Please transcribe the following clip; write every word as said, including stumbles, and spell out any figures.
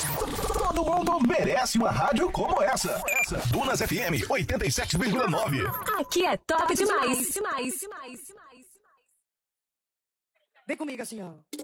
Todo mundo merece uma rádio como essa. essa. Dunas F M oitenta e sete vírgula nove. Aqui é top, top demais. demais. demais. demais. Vem comigo assim, ó.